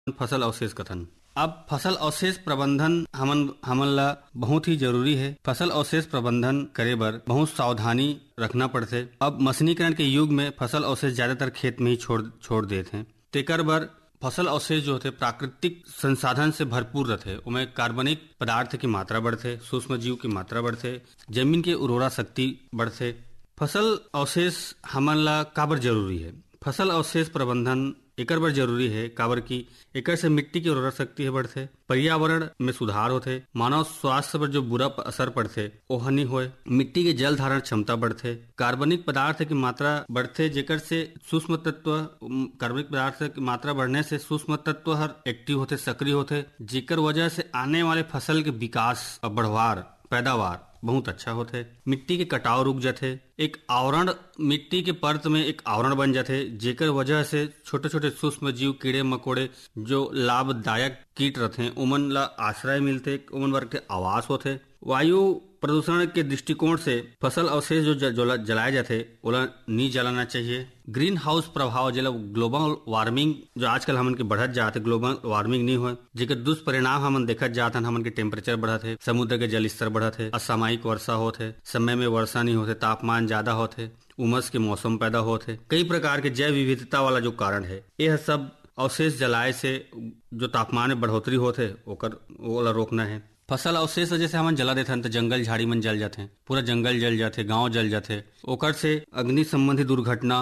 फसल अवशेष कथन। अब फसल अवशेष प्रबंधन हमन ला बहुत ही जरूरी है। फसल अवशेष प्रबंधन करे बर बहुत सावधानी रखना पड़थे। अब मशीनीकरण के युग में फसल अवशेष ज्यादातर खेत में ही छोड़ देते हैं। तेकर बर फसल अवशेष जो होते प्राकृतिक संसाधन से भरपूर रहते। उमें कार्बनिक पदार्थ की मात्रा बढ़थे, सूक्ष्म जीव की मात्रा बढ़थे, जमीन के उर्वरा शक्ति बढ़थे। फसल अवशेष हमन ला काबर जरूरी है? फसल अवशेष प्रबंधन एकर बर जरूरी है काबर की एकर से मिट्टी की उर्वरा शक्ति बढ़थे, पर्यावरण में सुधार होथे, मानव स्वास्थ्य पर जो बुरा असर पड़थे वो हानि होए, मिट्टी के जल धारण क्षमता बढ़थे, कार्बनिक पदार्थ की मात्रा बढ़थे जेकर से सूक्ष्म तत्व कार्बनिक पदार्थ की मात्रा बढ़ने से सूक्ष्म तत्व हर एक्टिव होथे, सक्रिय होथे, जेकर वजह से आने वाले फसल के विकास और बढ़वार पैदावार बहुत अच्छा होते। मिट्टी के कटाव रुक जाते, एक आवरण मिट्टी के परत में एक आवरण बन जाते जेकर वजह से छोटे छोटे सूक्ष्म जीव कीड़े मकोड़े जो लाभदायक कीट रहते उमन ला आश्रय मिलते, उमन वर्ग के आवास होते। वायु प्रदूषण के दृष्टिकोण से फसल अवशेष जो जलाए जाते ओला नहीं जलाना चाहिए। ग्रीन हाउस प्रभाव जो ग्लोबल वार्मिंग जो आजकल हमन के बढ़त जाते, ग्लोबल वार्मिंग नहीं हो जेकर दुष्परिणाम हमन देखत जाते, हमन के टेम्परेचर बढ़त है, समुद्र के जल स्तर बढ़त है, असामयिक वर्षा होते, समय में वर्षा नहीं होते, तापमान ज्यादा होते, उमस के मौसम पैदा होते, कई प्रकार के जैव विविधता वाला जो कारण है यह सब अवशेष जलाए से जो तापमान में बढ़ोतरी होते ओला रोकना है। फसल अवशेष जैसे हमन जला देते हैं तो जंगल झाड़ी मन जल जाते हैं, पूरा जंगल जल जाते, गांव जल जाते, ओकर से अग्नि संबंधी दुर्घटना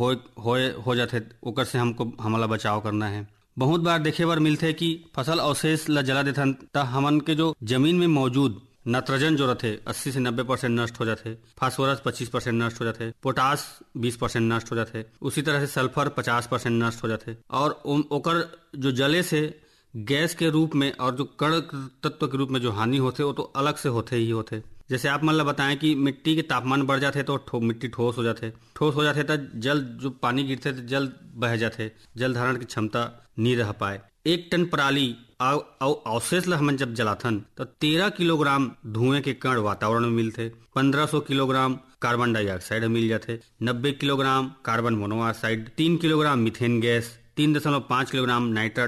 हो जाते, ओकर से हमला बचाव करना है। बहुत बार देखे बार मिलते कि फसल अवशेष ला जला देते तो हमन के जो जमीन में मौजूद नाइट्रोजन जो रहते 80 से 90% नष्ट हो जाते, फास्फोरस 25% नष्ट हो जाते, पोटास 20% नष्ट हो जाते, उसी तरह से सल्फर 50% नष्ट हो जाते और ओकर जो जले से गैस के रूप में और जो कण तत्व के रूप में जो हानि होते वो तो अलग से होते ही होते। जैसे आप मतलब बताएं कि मिट्टी के तापमान बढ़ जाते तो मिट्टी ठोस हो जाते तो जल जो पानी गिरते तो जल बह जाते, जल धारण की क्षमता नहीं रह पाए। 1 टन पराली अवशेष ला हमन जब जलाथन तो 13 किलोग्राम धुएं के कण वातावरण में मिलते, 1500 किलोग्राम कार्बन डाइऑक्साइड मिल जाते, 90 kilogram carbon monoxide, 3 kilogram methane gas, 3.5 kilogram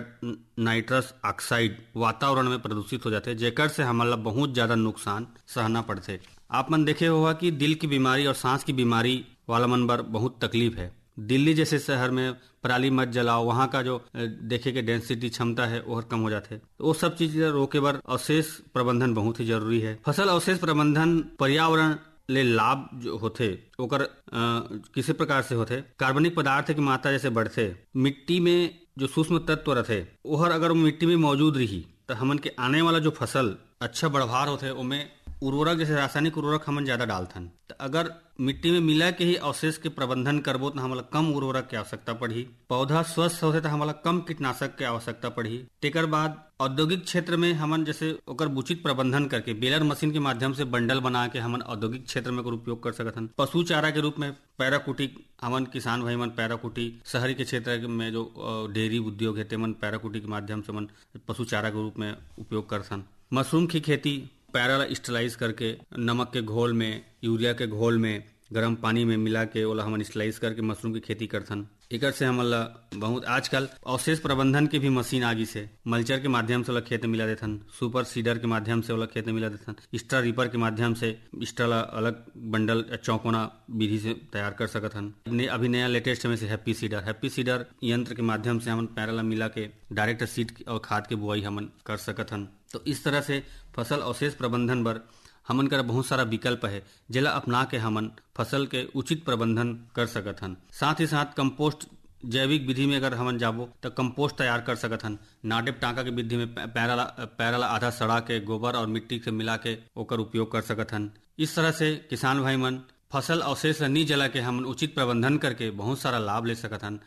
nitrous oxide वातावरण में प्रदूषित हो जाते, जेकर से हमला बहुत ज्यादा नुकसान सहना पड़ते। आप मन देखे होगा कि दिल की बीमारी और सांस की बीमारी वाला मन पर बहुत तकलीफ है। दिल्ली जैसे शहर में पराली मत जलाओ, वहाँ का जो देखे के डेंसिटी क्षमता है वो कम हो जाते, तो वो सब चीज रोके बर अवशेष प्रबंधन बहुत ही जरूरी है। फसल अवशेष प्रबंधन पर्यावरण ले लाभ जो होते ओकर किसी प्रकार से होते, कार्बनिक पदार्थ की मात्रा जैसे बढ़ते, मिट्टी में जो सूक्ष्म तत्व रहते ओहर अगर मिट्टी में मौजूद रही तो हमन के आने वाला जो फसल अच्छा बढ़वार होते उनमें उर्वरक जैसे रासायनिक उर्वरक हमन ज्यादा डालथन, तो अगर मिट्टी में मिला के ही अवशेष के प्रबंधन करबो तो हमला कम उर्वरक की आवश्यकता पड़ी, पौधा स्वस्थ होते तो हमला कम कीटनाशक की आवश्यकता पड़ी। तेकर बाद औद्योगिक क्षेत्र में हमन जैसे ओकर उचित प्रबंधन करके बेलर मशीन के माध्यम से बंडल बना के हमन औद्योगिक क्षेत्र में उपयोग कर सकथन। पशु चारा के रूप में पैराकुटी हमन किसान भाई मन पैराकुटी, शहरी के क्षेत्र में जो डेयरी उद्योग है तेमन पैराकुटी के माध्यम से मन पशु चारा के रूप में उपयोग करथन। मशरूम की खेती पैरा स्टलाइज करके नमक के घोल में, यूरिया के घोल में, गर्म पानी में मिला के ओला हमन स्लाइस करके मशरूम की खेती करथन। एकर से हमला बहुत आजकल अवशेष प्रबंधन की भी मशीन आगी से मल्चर के माध्यम से ओला खेत में मिला देथन, सुपर सीडर के माध्यम से ओला खेत में मिला देथन, स्ट्रा रीपर के माध्यम से स्ट्रा ला अलग बंडल चौकोना विधि से तैयार कर सकथन। अभी नया लेटेस्ट में से हैप्पी सीडर यंत्र के माध्यम से हमन पैरा ला मिला के डायरेक्ट सीड और खाद के बुआई हमन कर सकथन। तो इस तरह से फसल अवशेष प्रबंधन बर हमन का बहुत सारा विकल्प है जेला अपना के हमन फसल के उचित प्रबंधन कर सकत हन। साथ ही साथ कंपोस्ट जैविक विधि में अगर हमन जाबो तो कंपोस्ट तैयार कर सकत हन। नाडेप टाँका के विधि में पैरा ला आधा सड़ा के गोबर और मिट्टी से मिला के ओकर उपयोग कर सकत हन। इस तरह से किसान भाई मन फसल अवशेष नहीं जला के हमन उचित प्रबंधन करके बहुत सारा लाभ ले सकत हन।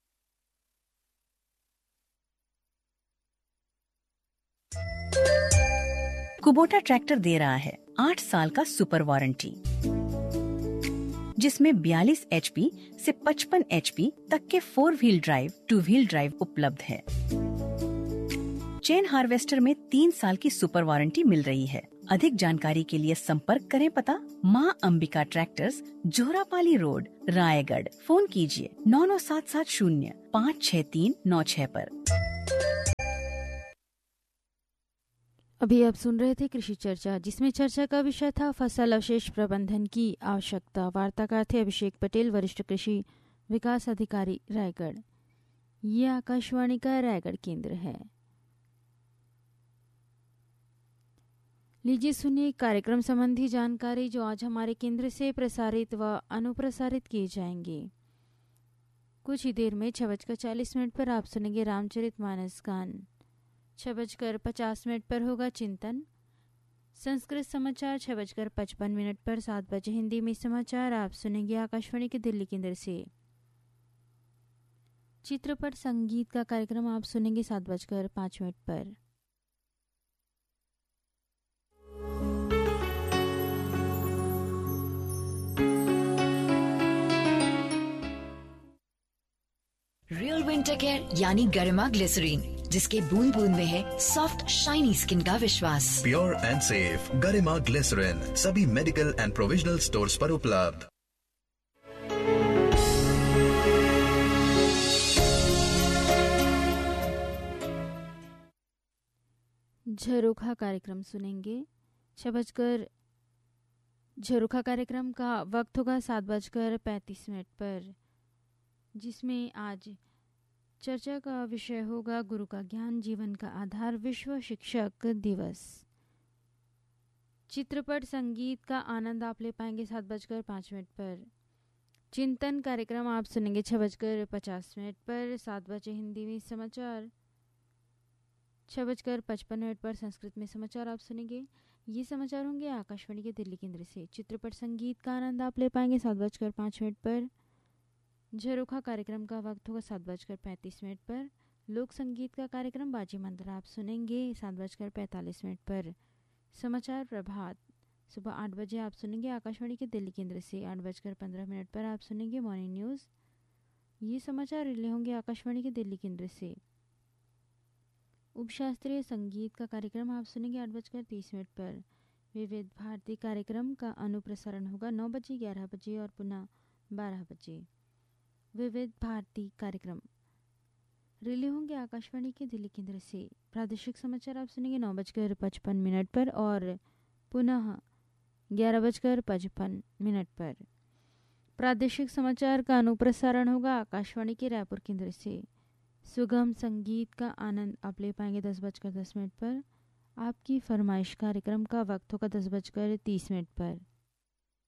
कुबोटा ट्रैक्टर दे रहा है 8 साल का सुपर वारंटी, जिसमें 42 HP से 55 HP तक के 4 व्हील ड्राइव, 2 व्हील ड्राइव उपलब्ध है। चेन हार्वेस्टर में 3 साल की सुपर वारंटी मिल रही है। अधिक जानकारी के लिए संपर्क करें पता माँ Ambika tractors, Jorapali road, Raigarh. Phone कीजिए 9977056396 पर। अभी आप सुन रहे थे कृषि चर्चा, जिसमें चर्चा का विषय था फसल अवशेष प्रबंधन की आवश्यकता। वार्ताकार थे अभिषेक पटेल, वरिष्ठ कृषि विकास अधिकारी, रायगढ़। ये आकाशवाणी का रायगढ़ केंद्र है। लीजिए सुनिए कार्यक्रम संबंधी जानकारी जो आज हमारे केंद्र से प्रसारित व अनुप्रसारित किए जाएंगे। कुछ ही देर में 6:40 पर आप सुनेंगे रामचरितमानस गान। 6:50 पर होगा चिंतन। संस्कृत समाचार 6:55 पर। 7 बजे हिंदी में समाचार आप सुनेंगे आकाशवाणी के दिल्ली केंद्र से। चित्रपट संगीत का कार्यक्रम आप सुनेंगे 7:05 पर। रियल विंटर केयर यानी गरिमा ग्लिसरीन, जिसके बूंद बूंद में है सॉफ्ट शाइनी स्किन का विश्वास। Pure and safe Garima glycerine सभी मेडिकल एंड प्रोविजनल स्टोर्स पर उपलब्ध। झरोखा कार्यक्रम सुनेंगे। झरोखा कार्यक्रम का वक्त होगा 7:35 पर, जिसमें आज चर्चा का विषय होगा गुरु का ज्ञान जीवन का आधार, विश्व शिक्षक दिवस। चित्रपट संगीत का आनंद आप ले पाएंगे 7:05 पर। चिंतन कार्यक्रम आप सुनेंगे 6:50 पर। 7 बजे हिंदी में समाचार। 6:55 पर संस्कृत में समाचार आप सुनेंगे। ये समाचार होंगे आकाशवाणी के दिल्ली केंद्र से। चित्रपट संगीत का आनंद आप ले पाएंगे 7:05 पर। झरोखा कार्यक्रम का वक्त होगा 7:35 पर। लोक संगीत का कार्यक्रम बाजी मंत्र आप सुनेंगे 7:45 पर। समाचार प्रभात सुबह 8 बजे आप सुनेंगे आकाशवाणी के दिल्ली केंद्र से। 8:15 पर आप सुनेंगे मॉर्निंग न्यूज़। ये समाचार रिले होंगे आकाशवाणी के दिल्ली केंद्र से। उपशास्त्रीय संगीत का कार्यक्रम आप सुनेंगे 8:30 पर। विविध भारती कार्यक्रम का अनुप्रसारण होगा 9 बजे, 11 बजे और पुनः 12 बजे। विविध भारती कार्यक्रम रिले होंगे आकाशवाणी के दिल्ली केंद्र से। प्रादेशिक समाचार आप सुनेंगे 9:55 पर और पुनः 11:55 पर। प्रादेशिक समाचार का अनुप्रसारण होगा आकाशवाणी के रायपुर केंद्र से। सुगम संगीत का आनंद आप ले पाएंगे 10:10 पर। आपकी फरमाइश कार्यक्रम का वक्त होगा 10:30 पर।